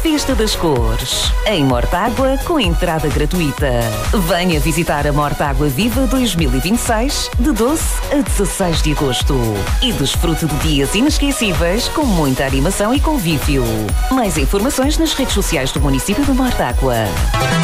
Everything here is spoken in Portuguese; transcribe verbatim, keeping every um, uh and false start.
Festa das Cores, em Mortágua, com entrada gratuita. Venha visitar a Mortágua Viva dois mil e vinte e seis, de doze a dezasseis de agosto. E desfrute de dias inesquecíveis, com muita animação e convívio. Mais informações nas redes sociais do município de Mortágua.